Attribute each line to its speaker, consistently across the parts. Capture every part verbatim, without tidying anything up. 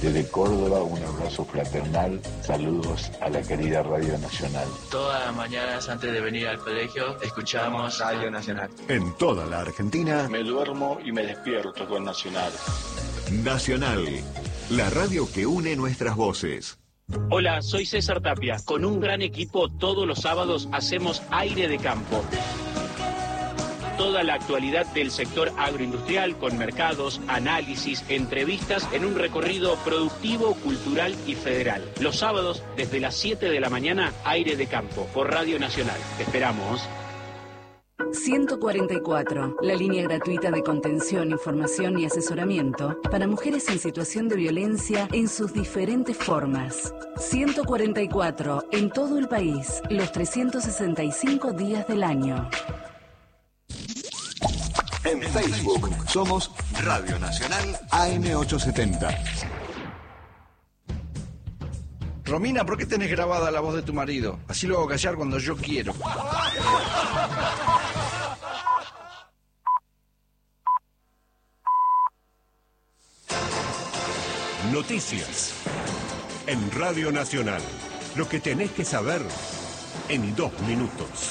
Speaker 1: Desde Córdoba, un abrazo fraternal. Saludos a la querida Radio Nacional.
Speaker 2: Todas las mañanas antes de venir al colegio escuchamos Radio Nacional.
Speaker 3: En toda la Argentina.
Speaker 4: Me duermo y me despierto con Nacional.
Speaker 3: Nacional, la radio que une nuestras voces.
Speaker 5: Hola, soy César Tapia. Con un gran equipo todos los sábados hacemos Aire de Campo. Toda la actualidad del sector agroindustrial con mercados, análisis, entrevistas en un recorrido productivo, cultural y federal. Los sábados desde las siete de la mañana, Aire de Campo por Radio Nacional. Te esperamos.
Speaker 6: ciento cuarenta y cuatro, la línea gratuita de contención, información y asesoramiento para mujeres en situación de violencia en sus diferentes formas. ciento cuarenta y cuatro, en todo el país, los trescientos sesenta y cinco días del año.
Speaker 3: En Facebook somos Radio Nacional A M ochocientos setenta.
Speaker 7: Romina, ¿por qué tenés grabada la voz de tu marido? Así lo hago callar cuando yo quiero.
Speaker 8: Noticias. En Radio Nacional. Lo que tenés que saber en dos minutos.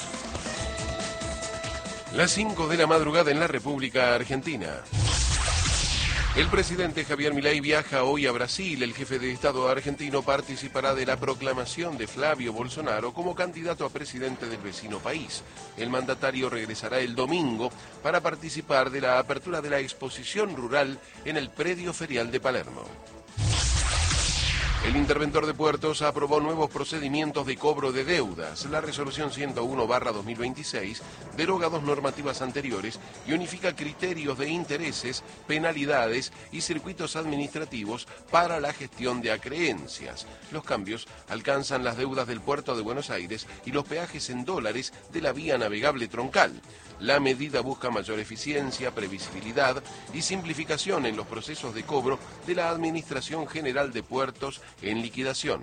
Speaker 9: Las cinco de la madrugada en la República Argentina. El presidente Javier Milei viaja hoy a Brasil. El jefe de Estado argentino participará de la proclamación de Flavio Bolsonaro como candidato a presidente del vecino país. El mandatario regresará el domingo para participar de la apertura de la exposición rural en el predio ferial de Palermo. El interventor de puertos aprobó nuevos procedimientos de cobro de deudas. La resolución ciento uno barra dos mil veintiséis deroga dos normativas anteriores y unifica criterios de intereses, penalidades y circuitos administrativos para la gestión de acreencias. Los cambios alcanzan las deudas del puerto de Buenos Aires y los peajes en dólares de la vía navegable troncal. La medida busca mayor eficiencia, previsibilidad y simplificación en los procesos de cobro de la Administración General de Puertos en liquidación.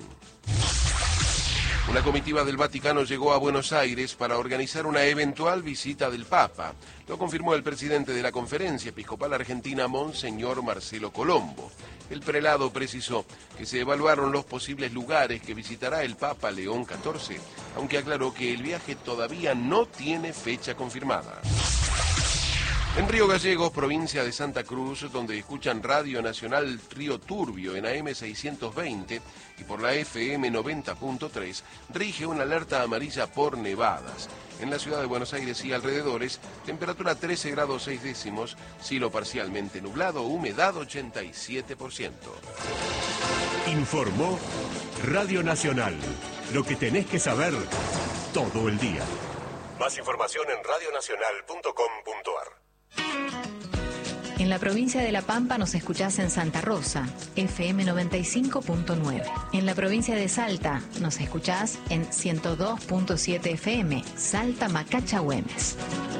Speaker 9: Una comitiva del Vaticano llegó a Buenos Aires para organizar una eventual visita del Papa. Lo confirmó el presidente de la Conferencia Episcopal Argentina, Monseñor Marcelo Colombo. El prelado precisó que se evaluaron los posibles lugares que visitará el Papa León catorce, aunque aclaró que el viaje todavía no tiene fecha confirmada. En Río Gallegos, provincia de Santa Cruz, donde escuchan Radio Nacional Río Turbio en A M seiscientos veinte y por la F M noventa punto tres, rige una alerta amarilla por nevadas. En la ciudad de Buenos Aires y alrededores, temperatura trece grados seis décimos, cielo parcialmente nublado, humedad ochenta y siete por ciento.
Speaker 8: Informó Radio Nacional. Lo que tenés que saber todo el día. Más información en radio nacional punto com punto a r.
Speaker 10: En la provincia de La Pampa nos escuchás en Santa Rosa, F M noventa y cinco punto nueve. En la provincia de Salta nos escuchás en ciento dos punto siete F M, Salta Macacha Güemes.